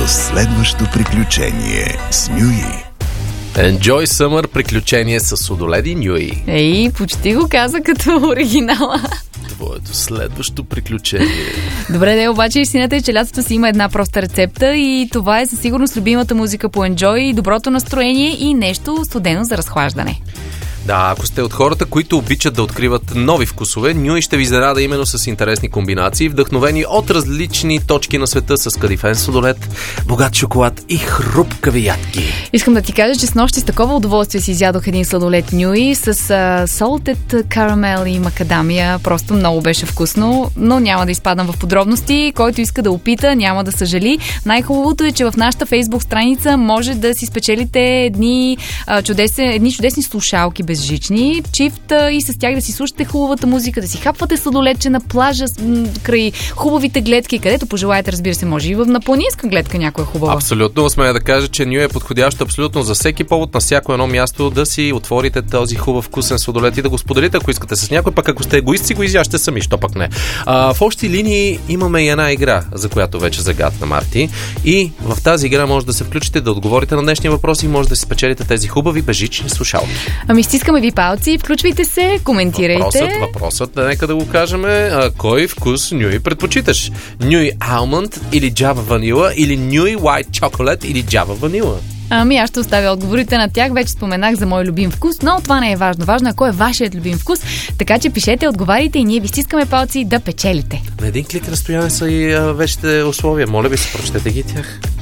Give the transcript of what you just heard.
следващо приключение с Нюи. Enjoy Summer, приключение с Сладоледи Нюи. Ей, почти го каза като оригинала. Твоето следващо приключение. Добре, де, обаче истината е, че лятото си има една проста рецепта и това е със сигурност любимата музика по Enjoy, доброто настроение и нещо студено за разхлаждане. Да, ако сте от хората, които обичат да откриват нови вкусове, Нюи ще ви зарада именно с интересни комбинации, вдъхновени от различни точки на света с кадифен сладолед, богат шоколад и хрупкави ядки. Искам да ти кажа, че снощи с такова удоволствие си изядох един сладолед Нюи с salted карамел и макадамия. Просто много беше вкусно, но няма да изпадам в подробности. Който иска да опита, няма да съжали. Най-хубавото е, че в нашата Фейсбук страница може да си спечелите едни чудесни слушалки безжични, чифт и с тях да си слушате хубавата музика, да си хапвате сладоледче на плажа край хубавите гледки, където пожелаете, разбира се, може и на планинска гледка някоя хубава. Абсолютно, смея да кажа, че Нюи е подходящо абсолютно за всеки повод, на всяко едно място да си отворите този хубав вкусен сладолед и да го споделите, ако искате с някой, пък ако сте егоист, си го изяжте сами, що пък не. В общи линии имаме и една игра, за която вече загадна Марти, и в тази игра може да се включите, да отговорите на днешния въпрос и може да си спечелите тези хубави безжични слушалки. Стискаме ви палци, включвайте се, коментирайте. Въпросът, нека да го кажем, кой вкус Нюи предпочиташ? Нюи Алмонд или Java Vanilla или Нюи White Chocolate или Java Vanilla? Аз ще оставя отговорите на тях. Вече споменах за мой любим вкус, но това не е важно. Важно е кой е вашият любим вкус. Така че пишете, отговаряйте и ние ви стискаме палци да печелите. На един клик разстояние са и вече условия. Моля ви се, прочетете ги тях.